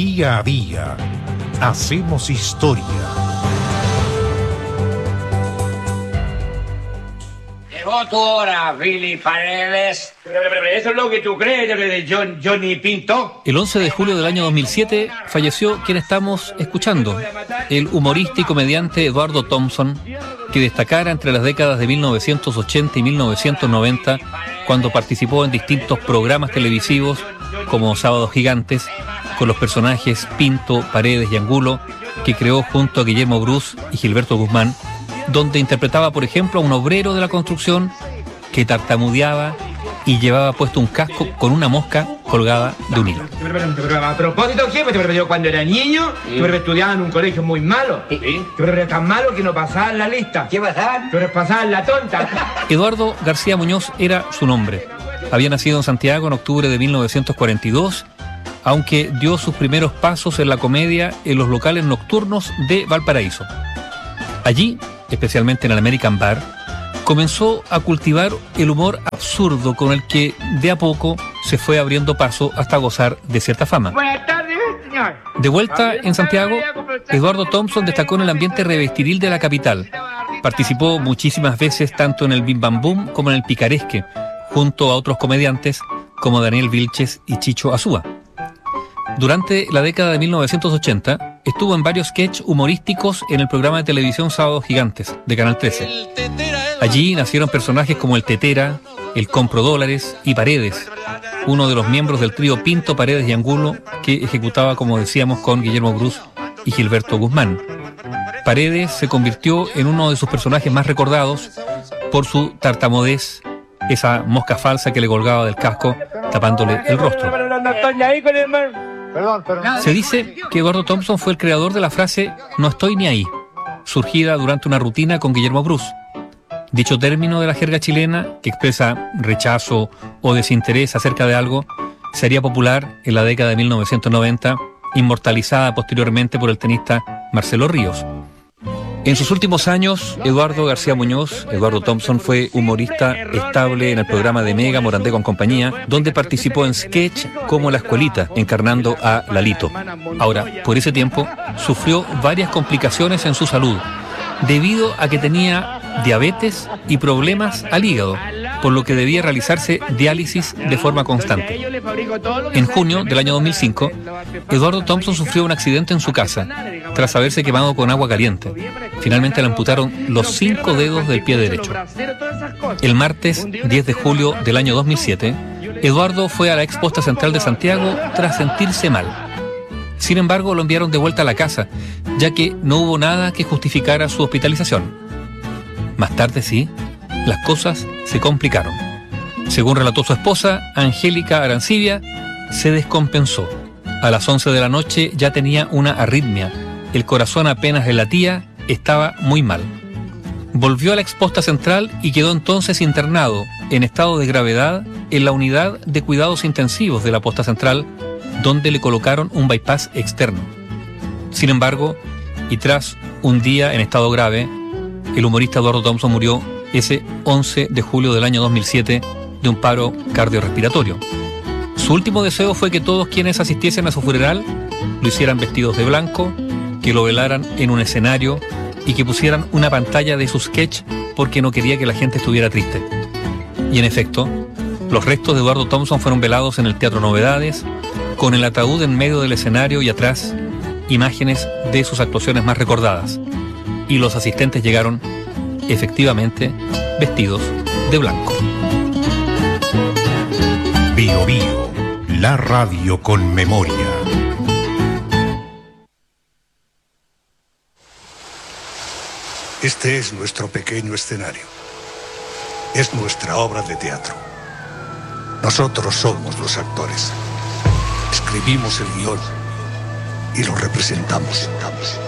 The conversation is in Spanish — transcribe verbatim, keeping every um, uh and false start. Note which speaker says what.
Speaker 1: Día a día hacemos historia.
Speaker 2: Llegó tu hora, Billy Paredes.
Speaker 3: ¿Eso es lo que tú crees de John, Johnny Pinto?
Speaker 4: El once de julio del año dos mil siete falleció quien estamos escuchando, el humorista y comediante Eduardo Thompson, que destacara entre las décadas de mil novecientos ochenta y mil novecientos noventa, cuando participó en distintos programas televisivos como Sábados Gigantes, con los personajes Pinto, Paredes y Angulo, que creó junto a Guillermo Bruce y Gilberto Guzmán, donde interpretaba, por ejemplo, a un obrero de la construcción que tartamudeaba y llevaba puesto un casco con una mosca colgada de un hilo.
Speaker 3: A propósito, jefe, yo cuando era niño,
Speaker 2: ¿Sí?
Speaker 3: yo estudiaba en un colegio muy malo.
Speaker 2: ¿Sí?
Speaker 3: Yo era tan malo que no pasaba en la lista.
Speaker 2: ¿Qué pasaba?
Speaker 3: Yo pasaba en la tonta.
Speaker 4: Eduardo García Muñoz era su nombre. Había nacido en Santiago en octubre de mil novecientos cuarenta y dos, aunque dio sus primeros pasos en la comedia en los locales nocturnos de Valparaíso. Allí, especialmente en el American Bar, comenzó a cultivar el humor absurdo con el que de a poco se fue abriendo paso hasta gozar de cierta fama.
Speaker 3: Buenas tardes, señor.
Speaker 4: De vuelta en Santiago, Eduardo Thompson destacó en el ambiente revestiril de la capital. Participó muchísimas veces tanto en el Bim Bam Boom como en el Picaresque, junto a otros comediantes como Daniel Vilches y Chicho Azúa. Durante la década de mil novecientos ochenta, estuvo en varios sketches humorísticos en el programa de televisión Sábados Gigantes, de Canal trece. Allí nacieron personajes como el Tetera, el Compro Dólares y Paredes, uno de los miembros del trío Pinto, Paredes y Angulo, que ejecutaba, como decíamos, con Guillermo Bruce y Gilberto Guzmán. Paredes se convirtió en uno de sus personajes más recordados por su tartamudez, esa mosca falsa que le colgaba del casco tapándole el rostro. Se dice que Eduardo Thompson fue el creador de la frase "no estoy ni ahí", surgida durante una rutina con Guillermo Bruce. Dicho término de la jerga chilena, que expresa rechazo o desinterés acerca de algo, sería popular en la década de mil novecientos noventa, inmortalizada posteriormente por el tenista Marcelo Ríos. En sus últimos años, Eduardo García Muñoz, Eduardo Thompson, fue humorista estable en el programa de Mega Morandé con compañía, donde participó en sketch como La Escuelita, encarnando a Lalito. Ahora, por ese tiempo, sufrió varias complicaciones en su salud, debido a que tenía diabetes y problemas al hígado, por lo que debía realizarse diálisis de forma constante. En junio del año dos mil cinco, Eduardo Thompson sufrió un accidente en su casa, tras haberse quemado con agua caliente. Finalmente le amputaron los cinco dedos del pie derecho. El martes diez de julio del año dos mil siete, Eduardo fue a la Exposta Central de Santiago tras sentirse mal. Sin embargo, lo enviaron de vuelta a la casa, ya que no hubo nada que justificara su hospitalización. Más tarde, sí, las cosas se complicaron. Según relató su esposa, Angélica Arancibia, se descompensó. A las once de la noche ya tenía una arritmia. El corazón apenas le latía, estaba muy mal. Volvió a la Exposta Central y quedó entonces internado, en estado de gravedad, en la unidad de cuidados intensivos de la Posta Central, donde le colocaron un bypass externo. Sin embargo, y tras un día en estado grave, el humorista Eduardo Thompson murió ese once de julio del año dos mil siete de un paro cardiorrespiratorio. Su último deseo fue que todos quienes asistiesen a su funeral lo hicieran vestidos de blanco, que lo velaran en un escenario y que pusieran una pantalla de su sketch porque no quería que la gente estuviera triste. Y en efecto, los restos de Eduardo Thompson fueron velados en el Teatro Novedades, con el ataúd en medio del escenario y atrás imágenes de sus actuaciones más recordadas. Y los asistentes llegaron, efectivamente, vestidos de blanco.
Speaker 1: Bio Bio, la radio con memoria.
Speaker 5: Este es nuestro pequeño escenario. Es nuestra obra de teatro. Nosotros somos los actores. Escribimos el guión y lo representamos.